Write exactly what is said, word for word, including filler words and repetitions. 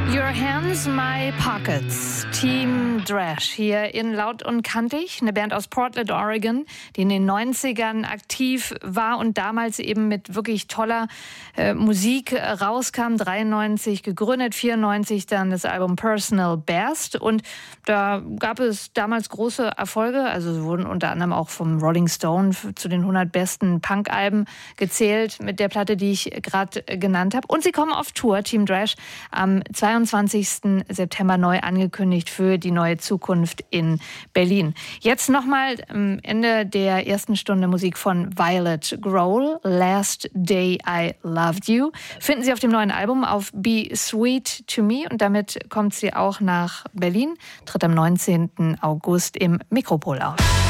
Your Hands, My Pockets. Team Drash hier in Laut und Kantig, eine Band aus Portland, Oregon, die in den neunzigern aktiv war und damals eben mit wirklich toller äh, Musik rauskam. dreiundneunzig gegründet, vierundneunzig dann das Album Personal Best und da gab es damals große Erfolge. Also sie wurden unter anderem auch vom Rolling Stone zu den hundert besten Punk-Alben gezählt mit der Platte, die ich gerade genannt habe. Und sie kommen auf Tour, Team Drash, am zweiundzwanzigsten September neu angekündigt für die neue Zukunft in Berlin. Jetzt nochmal am Ende der ersten Stunde Musik von Violet Grohl, Last Day I Loved You. Finden Sie auf dem neuen Album auf Be Sweet to Me und damit kommt sie auch nach Berlin, tritt am neunzehnten August im Mikropol auf.